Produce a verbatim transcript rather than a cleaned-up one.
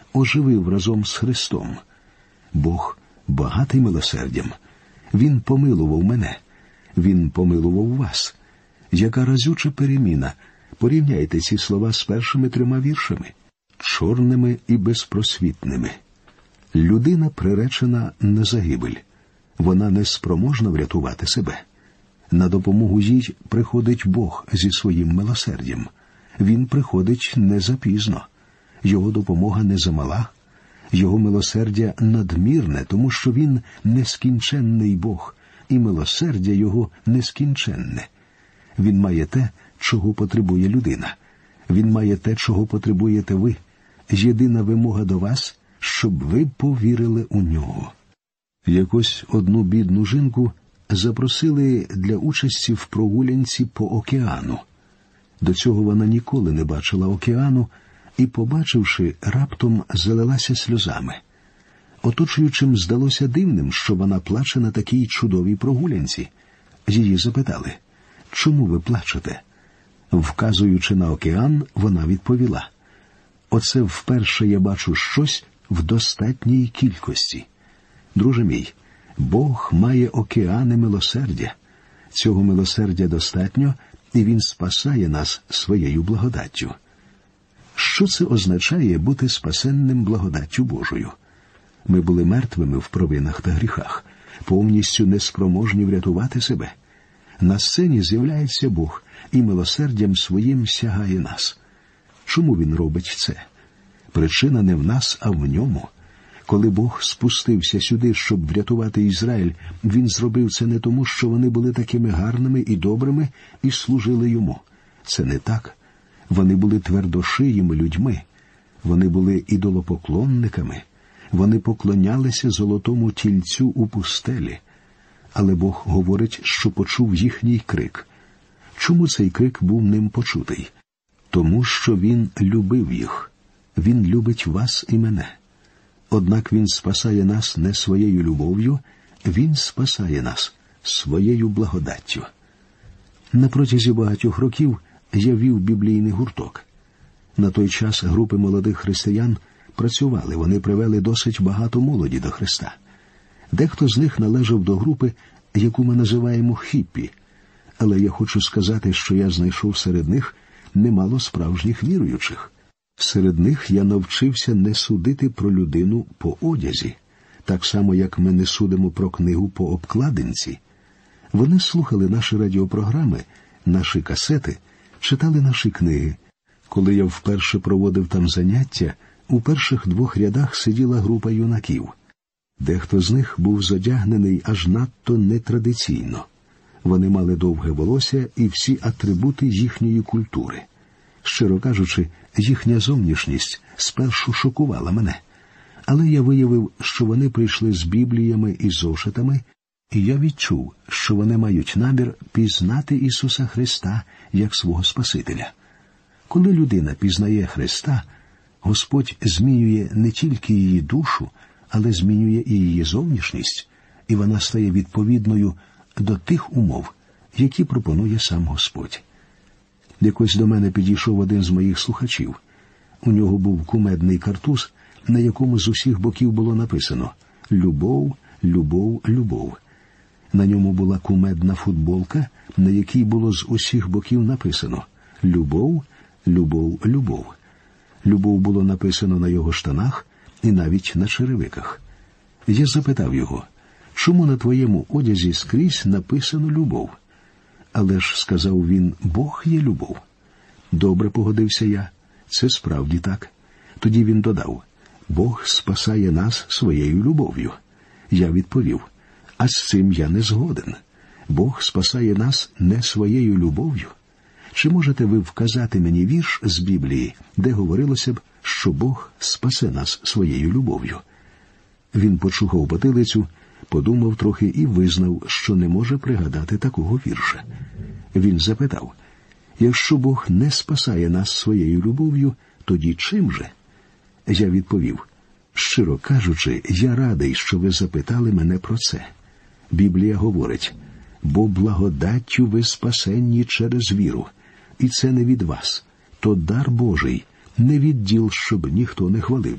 оживив разом з Христом. Бог багатий милосердям. Він помилував мене. Він помилував вас. Яка разюча переміна! Порівняйте ці слова з першими трьома віршами. Чорними і безпросвітними. Людина приречена на загибель. Вона не спроможна врятувати себе. На допомогу їй приходить Бог зі своїм милосердям. Він приходить не запізно. Його допомога не замала. Його милосердя надмірне, тому що він нескінченний Бог, і милосердя його нескінченне. Він має те, чого потребує людина. Він має те, чого потребуєте ви. Єдина вимога до вас, щоб ви повірили у нього. Якось одну бідну жінку запросили для участі в прогулянці по океану. До цього вона ніколи не бачила океану і, побачивши, раптом залилася сльозами. Оточуючим здалося дивним, що вона плаче на такій чудовій прогулянці. Її запитали: «Чому ви плачете?» Вказуючи на океан, вона відповіла: «Оце вперше я бачу щось в достатній кількості». Друже мій, Бог має океани милосердя. Цього милосердя достатньо, і Він спасає нас своєю благодаттю. Що це означає бути спасенним благодаттю Божою? Ми були мертвими в провинах та гріхах, повністю неспроможні врятувати себе. На сцені з'являється Бог і милосердям своїм сягає нас. Чому Він робить це? Причина не в нас, а в Ньому. Коли Бог спустився сюди, щоб врятувати Ізраїль, Він зробив це не тому, що вони були такими гарними і добрими і служили Йому. Це не так. Вони були твердошиїми людьми. Вони були ідолопоклонниками. Вони поклонялися золотому тільцю у пустелі. Але Бог говорить, що почув їхній крик. Чому цей крик був ним почутий? Тому що Він любив їх. Він любить вас і мене. Однак Він спасає нас не своєю любов'ю, Він спасає нас своєю благодаттю. На протязі багатьох років я вів біблійний гурток. На той час групи молодих християн працювали, вони привели досить багато молоді до Христа. Дехто з них належав до групи, яку ми називаємо хіппі. Але я хочу сказати, що я знайшов серед них немало справжніх віруючих. Серед них я навчився не судити про людину по одязі, так само, як ми не судимо про книгу по обкладинці. Вони слухали наші радіопрограми, наші касети, читали наші книги. Коли я вперше проводив там заняття, у перших двох рядах сиділа група юнаків. Дехто з них був зодягнений аж надто нетрадиційно. Вони мали довге волосся і всі атрибути їхньої культури. Щиро кажучи, їхня зовнішність спершу шокувала мене. Але я виявив, що вони прийшли з бібліями і зошитами, і я відчув, що вони мають намір пізнати Ісуса Христа як свого Спасителя. Коли людина пізнає Христа, Господь змінює не тільки її душу, але змінює і її зовнішність, і вона стає відповідною до тих умов, які пропонує сам Господь. Якось до мене підійшов один з моїх слухачів. У нього був кумедний картуз, на якому з усіх боків було написано «Любов, любов, любов». На ньому була кумедна футболка, на якій було з усіх боків написано «Любов, любов, любов». Любов було написано на його штанах і навіть на черевиках. Я запитав його: «Чому на твоєму одязі скрізь написано «любов»?» «Але ж, — сказав він, — Бог є любов». «Добре, — погодився я, — це справді так». Тоді він додав: «Бог спасає нас своєю любов'ю». Я відповів: «А з цим я не згоден. Бог спасає нас не своєю любов'ю. Чи можете ви вказати мені вірш з Біблії, де говорилося б, що Бог спасе нас своєю любов'ю?» Він почухав потилицю, подумав трохи і визнав, що не може пригадати такого вірша. Він запитав: «Якщо Бог не спасає нас своєю любов'ю, тоді чим же?» Я відповів: «Щиро кажучи, я радий, що ви запитали мене про це. Біблія говорить: бо благодаттю ви спасенні через віру, і це не від вас, то дар Божий, не від діл, щоб ніхто не хвалив».